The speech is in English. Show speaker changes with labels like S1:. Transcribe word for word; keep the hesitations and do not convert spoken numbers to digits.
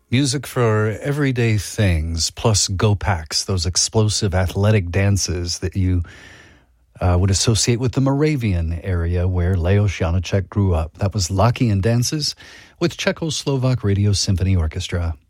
S1: Music for everyday things, plus Gopaks, those explosive athletic dances that you uh, would associate with the Moravian area where Leos Janáček grew up. That was Lachian Dances with Czechoslovak Radio Symphony Orchestra.